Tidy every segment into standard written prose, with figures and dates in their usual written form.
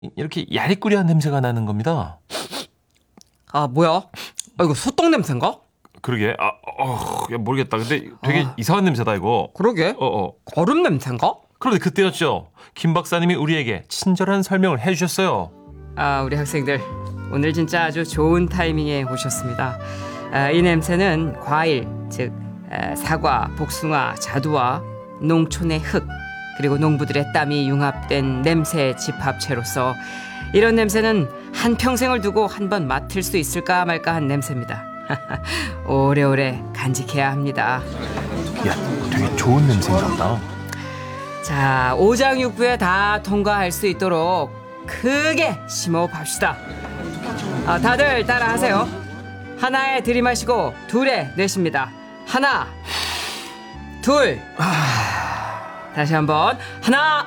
이렇게 야리꾸리한 냄새가 나는 겁니다. 아, 뭐야? 이거 소똥 냄새인가? 그러게. 모르겠다. 근데 되게 이상한 냄새다, 이거. 그러게. 거름 냄새인가? 그런데 그때였죠. 김 박사님이 우리에게 친절한 설명을 해주셨어요. 우리 학생들, 오늘 진짜 아주 좋은 타이밍에 오셨습니다. 이 냄새는 과일, 즉 사과, 복숭아, 자두와 농촌의 흙, 그리고 농부들의 땀이 융합된 냄새 집합체로서 이런 냄새는 한평생을 두고 한번 맡을 수 있을까 말까 한 냄새입니다. 오래오래 간직해야 합니다. 야, 되게 좋은 냄새인가 보다. 자, 오장육부에 다 통과할 수 있도록 크게 심호흡합시다. 다들 따라하세요. 하나에 들이마시고 둘에 내쉽니다. 하나, 둘. 다시 한번 하나,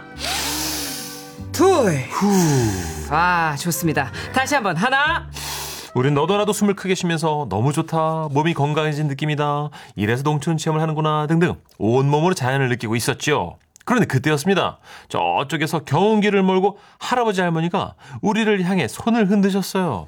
둘. 좋습니다. 다시 한번 하나. 우린 너도 나도 숨을 크게 쉬면서 너무 좋다, 몸이 건강해진 느낌이다, 이래서 농촌 체험을 하는구나 등등 온몸으로 자연을 느끼고 있었죠. 그런데 그때였습니다. 저쪽에서 경운기를 몰고 할아버지 할머니가 우리를 향해 손을 흔드셨어요.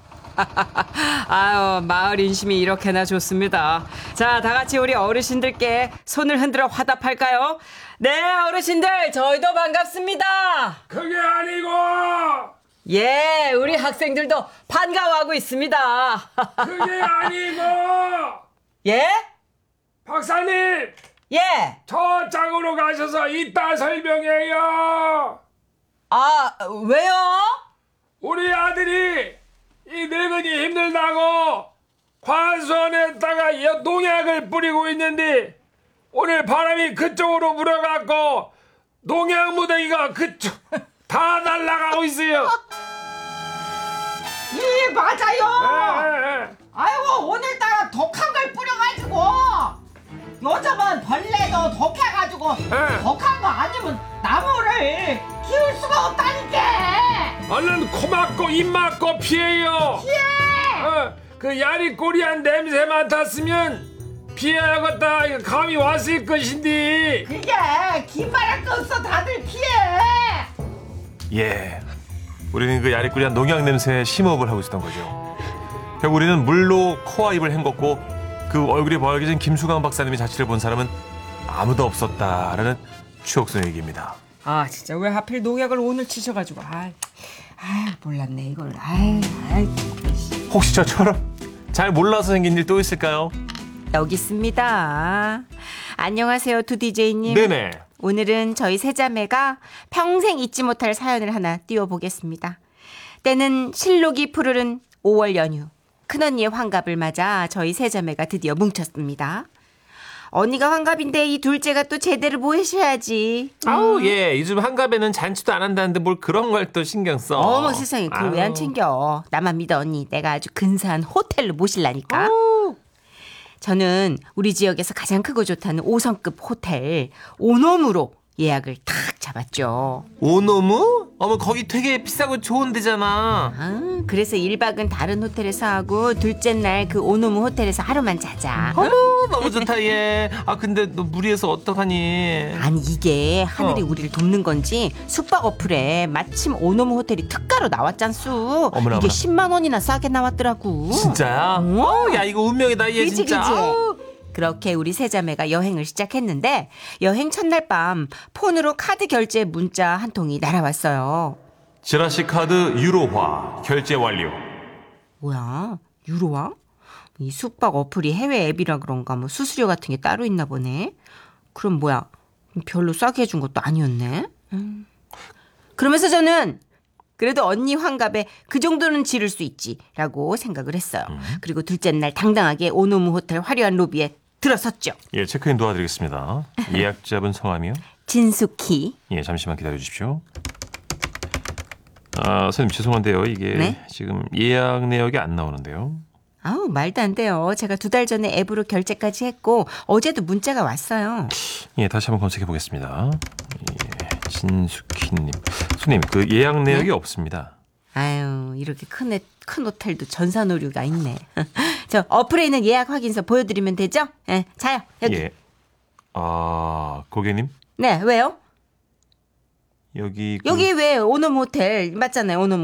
마을 인심이 이렇게나 좋습니다. 자, 다 같이 우리 어르신들께 손을 흔들어 화답할까요? 네, 어르신들, 저희도 반갑습니다. 그게 아니고 예, 우리 학생들도 반가워하고 있습니다. 그게 아니고 예? 박사님, 예. 저쪽으로 가셔서 이따 설명해요. 왜요? 우리 아들이 이 늙은이 힘들다고 관수원에다가 농약을 뿌리고 있는데 오늘 바람이 그쪽으로 불어갖고 농약 무더기가 그쪽 다 날아가고 있어요. 예, 맞아요. 예. 아이고, 오늘따라 독한 걸 뿌려가지고 요즘은 벌레도 독해가지고 예. 독한 거 아니면 나무를 키울 수가 없다니까. 얼른 코 막고 입 막고 피해요. 그 야리꼬리한 냄새 맡았으면 피해야겠다. 이거 감이 왔을 것인데. 그게 긴바랄 거 없어. 다들 피해. 예, 우리는 그 야리꾸리한 농약 냄새에 심호흡을 하고 있었던 거죠. 결국 우리는 물로 코와 입을 헹궜고 그 얼굴이 벌게진 김수강 박사님의 자취를 본 사람은 아무도 없었다라는 추억 속 얘기입니다. 진짜 왜 하필 농약을 오늘 치셔가지고 몰랐네 이걸. 혹시 저처럼 잘 몰라서 생긴 일 또 있을까요? 여기 있습니다. 안녕하세요, 두디제이님. 네네. 오늘은 저희 세자매가 평생 잊지 못할 사연을 하나 띄워보겠습니다. 때는 실록이 푸르른 5월 연휴. 큰언니의 환갑을 맞아 저희 세자매가 드디어 뭉쳤습니다. 언니가 환갑인데 이 둘째가 또 제대로 모셔야지. 예, 요즘 한갑에는 잔치도 안 한다는데 뭘 그런 걸 또 신경 써. 어머 세상에, 그걸 왜 안 챙겨. 나만 믿어 언니. 내가 아주 근사한 호텔로 모실라니까. 저는 우리 지역에서 가장 크고 좋다는 5성급 호텔 오놈으로 예약을 탁 잡았죠. 오노무? 어머, 거기 되게 비싸고 좋은 데잖아. 그래서 1박은 다른 호텔에서 하고 둘째 날 그 오노무 호텔에서 하루만 자자. 어머, 너무 좋다 얘. 근데 너 무리해서 어떡하니? 아니 이게 하늘이 우리를 돕는 건지 숙박 어플에 마침 오노무 호텔이 특가로 나왔잖수. 어머나, 이게 어머나. 10만 원이나 싸게 나왔더라고. 진짜야? 야, 이거 운명이다 얘. 그치, 진짜. 그치? 그렇게 우리 세자매가 여행을 시작했는데 여행 첫날 밤 폰으로 카드 결제 문자 한 통이 날아왔어요. 지라시 카드 유로화 결제 완료. 뭐야? 유로화? 이 숙박 어플이 해외 앱이라 그런가 뭐 수수료 같은 게 따로 있나 보네. 그럼 뭐야? 별로 싸게 해준 것도 아니었네. 그러면서 저는 그래도 언니 환갑에 그 정도는 지를 수 있지라고 생각을 했어요. 그리고 둘째 날 당당하게 오노무 호텔 화려한 로비에 들어섰죠. 예, 체크인 도와드리겠습니다. 예약자분 성함이요? 진숙희. 예, 잠시만 기다려 주십시오. 선생님 죄송한데요. 이게 네? 지금 예약 내역이 안 나오는데요. 말도 안 돼요. 제가 2달 전에 앱으로 결제까지 했고 어제도 문자가 왔어요. 예, 다시 한번 검색해 보겠습니다. 예, 진숙희님. 손님, 그 예약 내역이 없습니다. 이렇게 큰 호텔도 전산오류가 있네. 저 어플에 있는 예약 확인서 보여드리면 되죠? 예, 자요. 여기. 예. 고객님? 네, 왜요? 여기 여기 왜 오놈 호텔 맞잖아요. 오놈